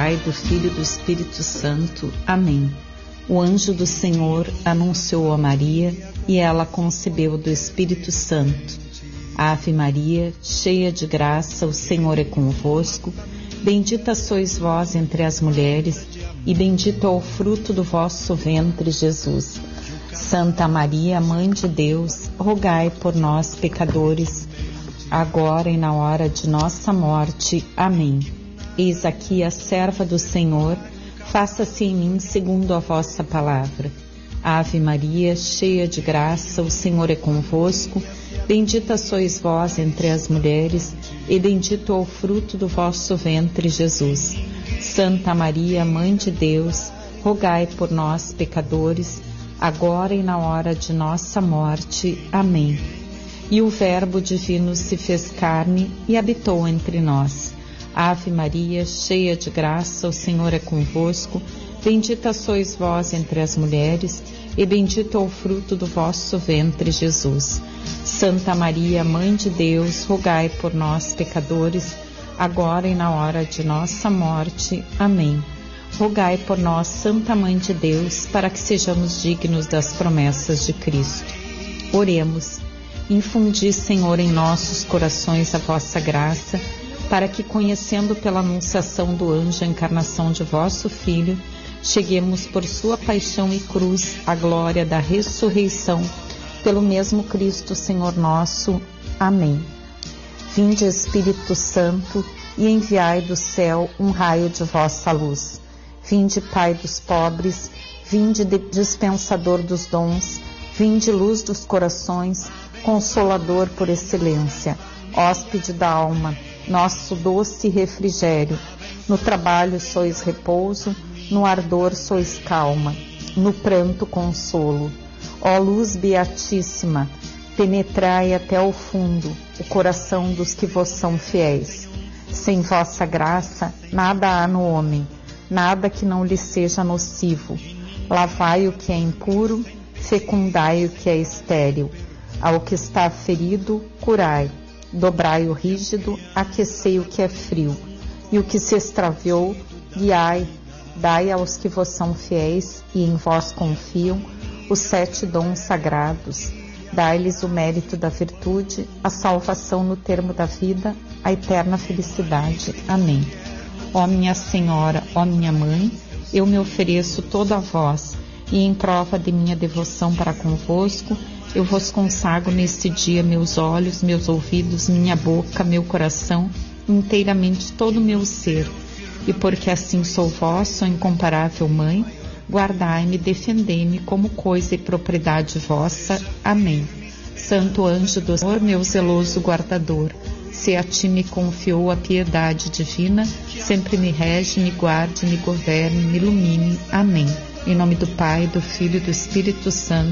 Pai, do Filho e do Espírito Santo. Amém. O anjo do Senhor anunciou a Maria, e ela concebeu do Espírito Santo. Ave Maria, cheia de graça, o Senhor é convosco. Bendita sois vós entre as mulheres, e bendito é o fruto do vosso ventre, Jesus. Santa Maria, Mãe de Deus, rogai por nós, pecadores, agora e na hora de nossa morte. Amém. Eis aqui a serva do Senhor, faça-se em mim segundo a vossa palavra. Ave Maria, cheia de graça, o Senhor é convosco. Bendita sois vós entre as mulheres, e bendito é o fruto do vosso ventre, Jesus. Santa Maria, Mãe de Deus, rogai por nós, pecadores, agora e na hora de nossa morte. Amém. E o Verbo divino se fez carne e habitou entre nós. Ave Maria, cheia de graça, o Senhor é convosco. Bendita sois vós entre as mulheres, e bendito é o fruto do vosso ventre, Jesus. Santa Maria, Mãe de Deus, rogai por nós, pecadores, agora e na hora de nossa morte. Amém. Rogai por nós, Santa Mãe de Deus, para que sejamos dignos das promessas de Cristo. Oremos. Infundi, Senhor, em nossos corações a vossa graça, para que, conhecendo pela anunciação do anjo a encarnação de vosso Filho, cheguemos por sua paixão e cruz à glória da ressurreição, pelo mesmo Cristo, Senhor nosso. Amém. Vinde, Espírito Santo, e enviai do céu um raio de vossa luz. Vinde, Pai dos pobres, vinde, dispensador dos dons, vinde, luz dos corações, consolador por excelência, hóspede da alma, nosso doce refrigério. No trabalho sois repouso, no ardor sois calma, no pranto consolo. Ó luz beatíssima, penetrai até o fundo o coração dos que vos são fiéis. Sem vossa graça, nada há no homem, nada que não lhe seja nocivo. Lavai o que é impuro, fecundai o que é estéril. Ao que está ferido, curai. Dobrai o rígido, aquecei o que é frio. E o que se extraviou, guiai. Dai aos que vos são fiéis e em vós confiam os 7 dons sagrados. Dai-lhes o mérito da virtude, a salvação no termo da vida, a eterna felicidade. Amém. Ó minha Senhora, ó minha Mãe, eu me ofereço toda a vós, e em prova de minha devoção para convosco, eu vos consagro neste dia meus olhos, meus ouvidos, minha boca, meu coração, inteiramente todo o meu ser. E porque assim sou vossa incomparável Mãe, guardai-me e defendei-me como coisa e propriedade vossa. Amém. Santo anjo do Senhor, meu zeloso guardador, se a ti me confiou a piedade divina, sempre me rege, me guarde, me governe, me ilumine. Amém. Em nome do Pai, do Filho e do Espírito Santo.